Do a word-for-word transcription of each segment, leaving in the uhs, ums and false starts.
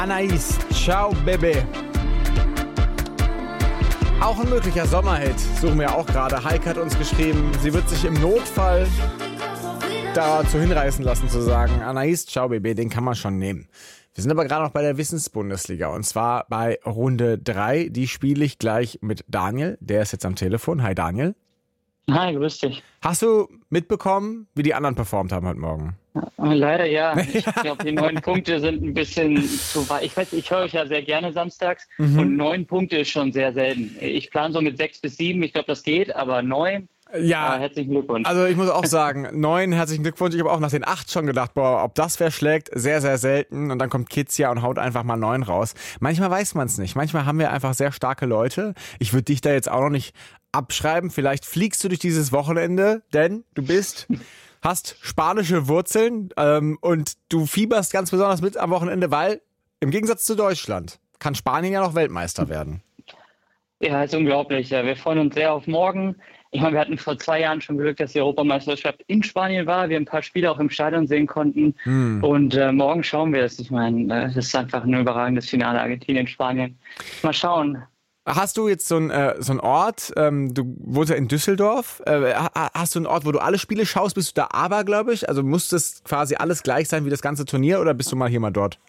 Anais, ciao Bebe. Auch ein möglicher Sommerhit, suchen wir auch gerade. Heike hat uns geschrieben, sie wird sich im Notfall dazu hinreißen lassen zu sagen, Anais, ciao Bebe, den kann man schon nehmen. Wir sind aber gerade noch bei der Wissensbundesliga und zwar bei Runde drei. Die spiele ich gleich mit Daniel, der ist jetzt am Telefon. Hi Daniel. Hi, grüß dich. Hast du mitbekommen, wie die anderen performt haben heute Morgen? Leider ja. Ich glaube, die neun Punkte sind ein bisschen zu weit. Ich weiß, ich höre euch ja sehr gerne samstags mhm. und neun Punkte ist schon sehr selten. Ich plane so mit sechs bis sieben, ich glaube, das geht, aber neun, ja, äh, herzlichen Glückwunsch. Also ich muss auch sagen, neun, herzlichen Glückwunsch. Ich habe auch nach den acht schon gedacht, boah, ob das wer schlägt, sehr, sehr selten. Und dann kommt Kizia und haut einfach mal neun raus. Manchmal weiß man es nicht. Manchmal haben wir einfach sehr starke Leute. Ich würde dich da jetzt auch noch nicht abschreiben. Vielleicht fliegst du durch dieses Wochenende, denn du bist... hast spanische Wurzeln ähm, und du fieberst ganz besonders mit am Wochenende, weil im Gegensatz zu Deutschland kann Spanien ja noch Weltmeister werden. Ja, ist unglaublich. Ja, wir freuen uns sehr auf morgen. Ich meine, wir hatten vor zwei Jahren schon Glück, dass die Europameisterschaft in Spanien war. Wir ein paar Spiele auch im Stadion sehen konnten. Hm. Und äh, morgen schauen wir es. Ich meine, das ist einfach ein überragendes Finale Argentinien-Spanien. Mal schauen. Hast du jetzt so einen äh, so einen Ort, ähm, du wohnst ja in Düsseldorf, äh, hast du einen Ort, wo du alle Spiele schaust, bist du da abergläubisch? Also muss das quasi alles gleich sein wie das ganze Turnier oder bist du mal hier, mal dort?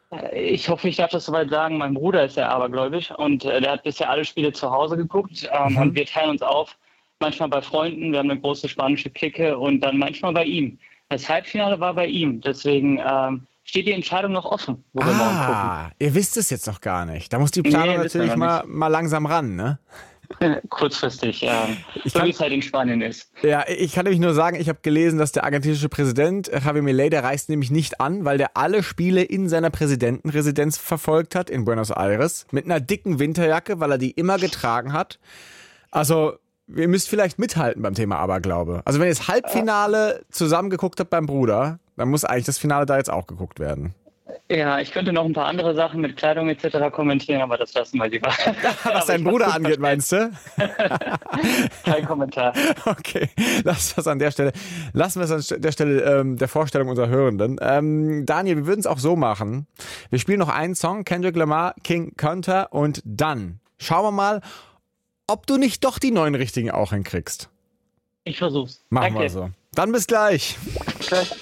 Ich hoffe, ich darf das soweit sagen, mein Bruder ist ja abergläubisch und äh, der hat bisher alle Spiele zu Hause geguckt ähm, mhm. und wir teilen uns auf, manchmal bei Freunden, wir haben eine große spanische Clique und dann manchmal bei ihm. Das Halbfinale war bei ihm, deswegen... Ähm, steht die Entscheidung noch offen, wo wir morgen gucken. Ah, ihr wisst es jetzt noch gar nicht. Da muss die Planung nee, natürlich mal, mal langsam ran, ne? Kurzfristig, ja. So wie es halt in Spanien ist. Ja, ich kann nämlich nur sagen, ich habe gelesen, dass der argentinische Präsident Javier Milei, der reist nämlich nicht an, weil der alle Spiele in seiner Präsidentenresidenz verfolgt hat in Buenos Aires mit einer dicken Winterjacke, weil er die immer getragen hat. Also... Ihr müsst vielleicht mithalten beim Thema Aberglaube. Also wenn ihr das Halbfinale zusammen geguckt habt beim Bruder, dann muss eigentlich das Finale da jetzt auch geguckt werden. Ja, ich könnte noch ein paar andere Sachen mit Kleidung et cetera kommentieren, aber das lassen wir lieber. Was deinen Bruder angeht, meinst du? Kein Kommentar. Okay, lass das an der Stelle. Lassen wir es an der Stelle ähm, der Vorstellung unserer Hörenden. Ähm, Daniel, wir würden es auch so machen. Wir spielen noch einen Song, Kendrick Lamar, King Kunta und dann schauen wir mal, ob du nicht doch die neun richtigen auch hinkriegst. Ich versuch's. Machen Danke. wir so. Dann bis gleich. Gleich.